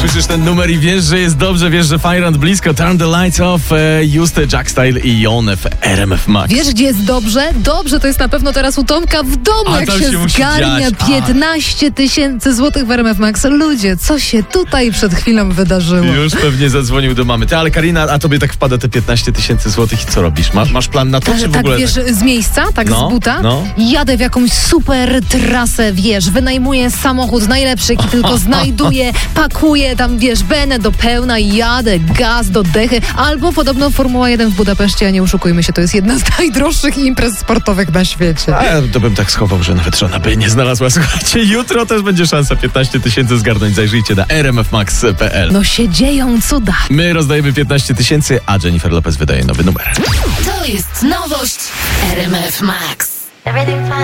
słyszysz ten numer i wiesz, że jest dobrze, wiesz, że Fire and blisko. Turn the lights off, Juste, Jack Style i Jon w RMF Max. Wiesz, gdzie jest dobrze? Dobrze to jest na pewno teraz u Tomka w domu, jak się zgarnia 15 000 złotych w RMF Max. Ludzie, co się tutaj przed chwilą wydarzyło? Już pewnie zadzwonił do mamy. Ty, ale Karina, a tobie tak wpada te 15 000 złotych i co robisz? Masz plan na to, czy w ogóle? Tak, wiesz, z miejsca, tak No, z buta? no. Jadę w jakąś super trasę, wiesz, wynajmuję samochód najlepszy, jaki tylko znajduję, pakuję tam, wiesz, benę do pełna i jadę, gaz do dechy. Albo podobno Formuła 1 w Budapeszcie, a nie oszukujmy się, to jest jedna z najdroższych imprez sportowych na świecie. A ja to bym tak schował, że nawet żona by nie znalazła. Słuchajcie, jutro też będzie szansa 15 000 zgarnąć. Zajrzyjcie na rmfmax.pl. No się dzieją cuda. My rozdajemy 15 000, a Jennifer Lopez wydaje nowy numer. To jest nowość RMF Max.